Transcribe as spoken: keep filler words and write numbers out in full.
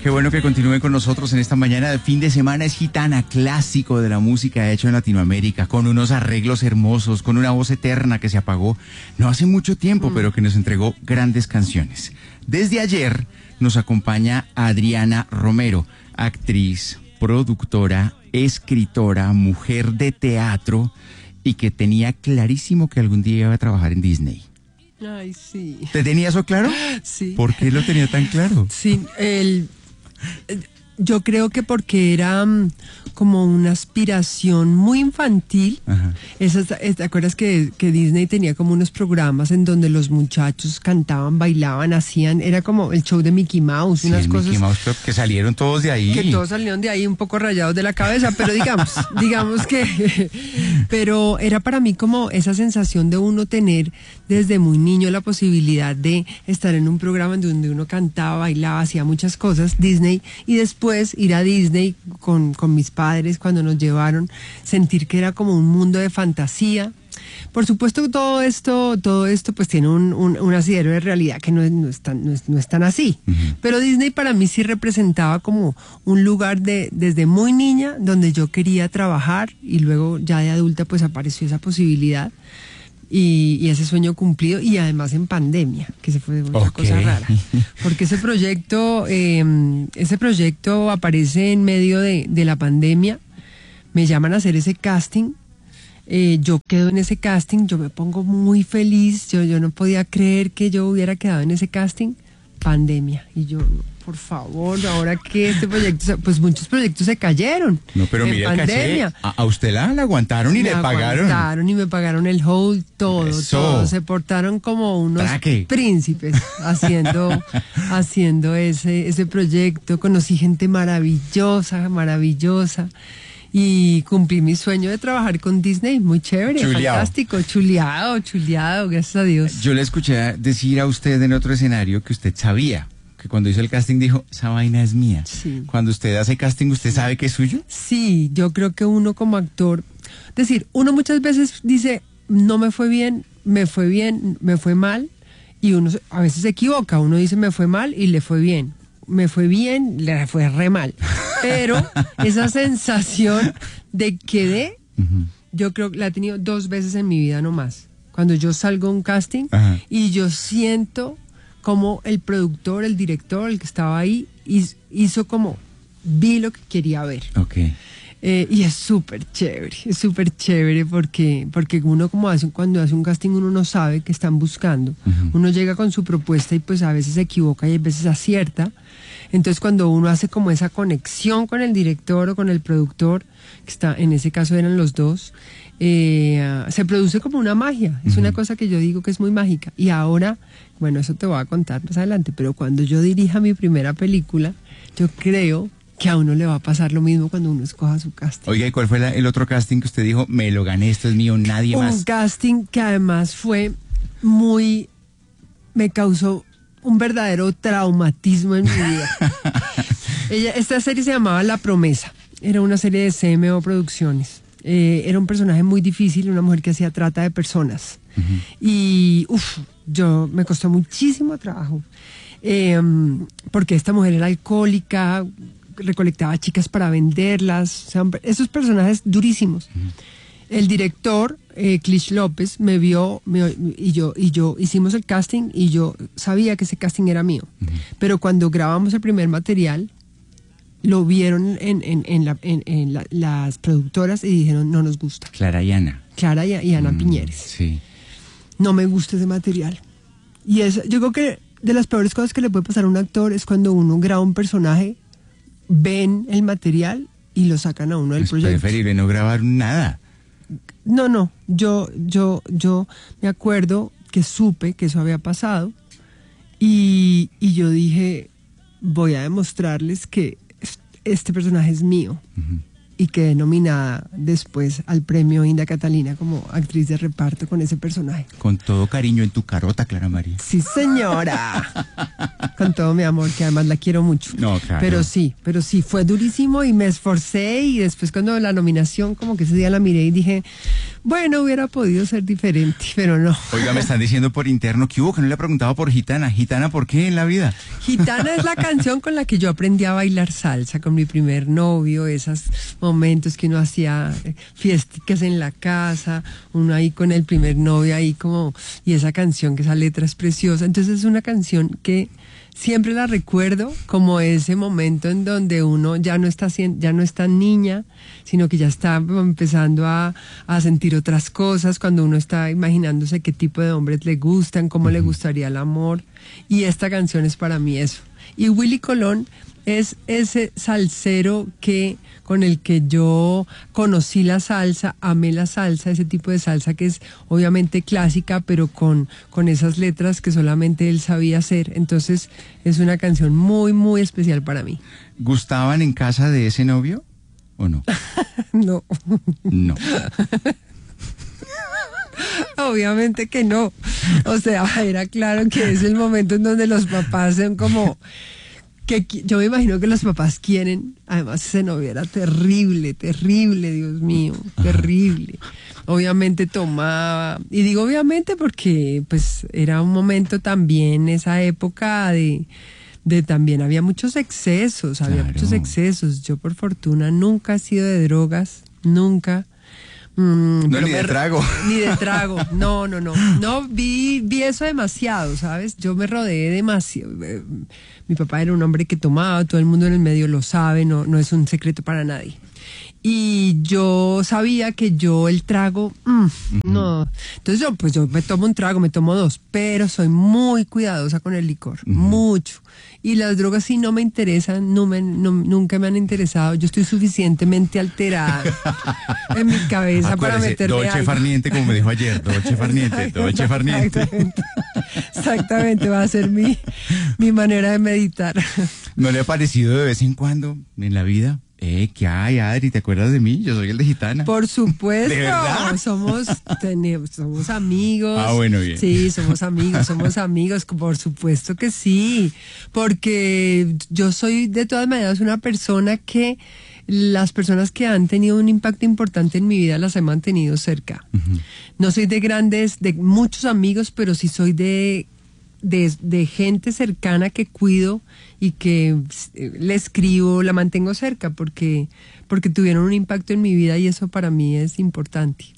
Qué bueno que continúen con nosotros en esta mañana de fin de semana. Es Gitana, clásico de la música hecho en Latinoamérica, con unos arreglos hermosos, con una voz eterna que se apagó no hace mucho tiempo, mm. pero que nos entregó grandes canciones. Desde ayer nos acompaña Adriana Romero, actriz, productora, escritora, mujer de teatro y que tenía clarísimo que algún día iba a trabajar en Disney. Ay, sí. ¿Te tenía eso claro? Sí. ¿Por qué lo tenía tan claro? Sí, el, yo creo que porque era um, como una aspiración muy infantil. Ajá. Esas, ¿te acuerdas que, que Disney tenía como unos programas en donde los muchachos cantaban, bailaban, hacían, era como el show de Mickey Mouse, Sí, unas el cosas Mickey Mouse Club, que salieron todos de ahí. que todos salieron de ahí un poco rayados de la cabeza, pero digamos, digamos que, pero era para mí como esa sensación de uno tener desde muy niño la posibilidad de estar en un programa en donde uno cantaba, bailaba, hacía muchas cosas, Disney, y después ir a Disney con, con mis padres cuando nos llevaron, sentir que era como un mundo de fantasía. Por supuesto, todo esto, todo esto pues tiene un, un, un asidero de realidad que no es, no es, tan, no es, no es tan así. Uh-huh. Pero Disney para mí sí representaba como un lugar de, desde muy niña, donde yo quería trabajar, y luego ya de adulta pues apareció esa posibilidad. Y, y ese sueño cumplido, y además en pandemia, que se fue una okay. cosa rara, porque ese proyecto eh, ese proyecto aparece en medio de, de la pandemia. Me llaman a hacer ese casting, eh, yo quedo en ese casting, yo me pongo muy feliz, yo, yo no podía creer que yo hubiera quedado en ese casting. Pandemia, y yo, no, por favor, ahora que este proyecto, pues muchos proyectos se cayeron. No, pero mire el caché, a, a usted la, la aguantaron y me le pagaron. Me aguantaron y me pagaron el hold, todo, Eso. todo. Se portaron como unos Traque. príncipes haciendo, haciendo ese, ese proyecto. Conocí gente maravillosa, maravillosa. Y cumplí mi sueño de trabajar con Disney, muy chévere, chuleado. Fantástico, chuleado, chuleado, gracias a Dios. Yo le escuché decir a usted en otro escenario que usted sabía, que cuando hizo el casting dijo, esa vaina es mía. Sí. Cuando usted hace casting, ¿usted sí. sabe que es suyo? Sí, yo creo que uno como actor, es decir, uno muchas veces dice, no me fue bien, me fue bien, me fue mal, y uno a veces se equivoca, uno dice me fue mal y le fue bien. Me fue bien, le fue re mal. Pero esa sensación de quedé, uh-huh. yo creo que la he tenido dos veces en mi vida nomás. Cuando yo salgo a un casting, uh-huh. y yo siento como el productor, el director, el que estaba ahí, hizo como, vi lo que quería ver. Okay. Eh, y es súper chévere, es súper chévere porque, porque uno como hace, cuando hace un casting uno no sabe qué están buscando. Uh-huh. Uno llega con su propuesta y pues a veces se equivoca y a veces acierta. Entonces cuando uno hace como esa conexión con el director o con el productor, que está, en ese caso eran los dos, eh, se produce como una magia. Es uh-huh. una cosa que yo digo que es muy mágica. Y ahora, bueno, eso te voy a contar más adelante, pero cuando yo dirija mi primera película, yo creo que a uno le va a pasar lo mismo cuando uno escoja su casting. Oiga, ¿y cuál fue la, el otro casting que usted dijo, me lo gané, esto es mío, nadie un más? Un casting que además fue muy, me causó un verdadero traumatismo en mi vida. Ella, esta serie se llamaba La Promesa, era una serie de C M O Producciones. Eh, era un personaje muy difícil, una mujer que hacía trata de personas. Uh-huh. Y uff, yo me costó muchísimo trabajo, eh, porque esta mujer era alcohólica, recolectaba chicas para venderlas, o sea, esos personajes durísimos. Uh-huh. El director, eh, Clich López, me vio me, y yo y yo hicimos el casting y yo sabía que ese casting era mío. Uh-huh. Pero cuando grabamos el primer material, lo vieron en, en, en, la, en, en la, las productoras y dijeron, no nos gusta. Clara y Ana. Clara y, y Ana mm, Piñeres. Sí. No me gusta ese material. Y eso, yo creo que de las peores cosas que le puede pasar a un actor es cuando uno graba un personaje, ven el material y lo sacan a uno del es proyecto. Es preferible no grabar nada. No, no, yo, yo, yo me acuerdo que supe que eso había pasado y, y yo dije, voy a demostrarles que este personaje es mío. Uh-huh. Y quedé nominada después al premio Inda Catalina como actriz de reparto con ese personaje. Con todo cariño en tu carota, Clara María. Sí, señora. Con todo mi amor, que además la quiero mucho. No, claro. Pero sí, pero sí, fue durísimo y me esforcé y después cuando la nominación, como que ese día la miré y dije, Bueno, hubiera podido ser diferente, pero no. Oiga, me están diciendo por interno que hubo, que no le ha preguntado por Gitana. ¿Gitana por qué en la vida? Gitana es la canción con la que yo aprendí a bailar salsa con mi primer novio, esos momentos que uno hacía fiesticas en la casa, uno ahí con el primer novio ahí como, y esa canción, que esa letra es preciosa. Entonces es una canción que siempre la recuerdo como ese momento en donde uno ya no está ya no es tan niña, sino que ya está empezando a, a sentir otras cosas, cuando uno está imaginándose qué tipo de hombres le gustan, cómo uh-huh. le gustaría el amor, y esta canción es para mí eso. Y Willy Colón es ese salsero que con el que yo conocí la salsa, amé la salsa, ese tipo de salsa que es obviamente clásica, pero con, con esas letras que solamente él sabía hacer. Entonces es una canción muy, muy especial para mí. ¿Gustaban en casa de ese novio o no? No. No. Obviamente que no. O sea, era claro que es el momento en donde los papás son como... que yo me imagino que los papás quieren, además ese novio era terrible, terrible, Dios mío, terrible. Obviamente tomaba, y digo obviamente porque pues era un momento también, esa época de, de también había muchos excesos, había claro. muchos excesos. Yo por fortuna nunca he sido de drogas, nunca. Mm, no, ni de trago. Ni de trago, no, no, no. No, vi, vi eso demasiado, ¿sabes? Yo me rodeé demasiado. Mi papá era un hombre que tomaba, todo el mundo en el medio lo sabe, no, no es un secreto para nadie. Y yo sabía que yo el trago, mm, uh-huh. no. Entonces yo, pues yo me tomo un trago, me tomo dos, pero soy muy cuidadosa con el licor, uh-huh. mucho. Y las drogas sí no me interesan, no me, no, nunca me han interesado. Yo estoy suficientemente alterada en mi cabeza Acuérdese, para meterme Dolce algo. Farniente, como me dijo ayer, Dolce Farniente, Dolce Farniente. Exactamente. Exactamente, va a ser mi, mi manera de meditar. ¿No le ha parecido de vez en cuando en la vida? Eh, ¿qué hay, Adri? ¿Te acuerdas de mí? Yo soy el de Gitana. Por supuesto. ¿De verdad? Somos, tenemos, somos amigos. Ah, bueno, bien. Sí, somos amigos, somos amigos, por supuesto que sí. Porque yo soy de todas maneras una persona que las personas que han tenido un impacto importante en mi vida las he mantenido cerca. Uh-huh. No soy de grandes, de muchos amigos, pero sí soy de... De, de gente cercana que cuido y que le escribo, la mantengo cerca porque, porque tuvieron un impacto en mi vida y eso para mí es importante.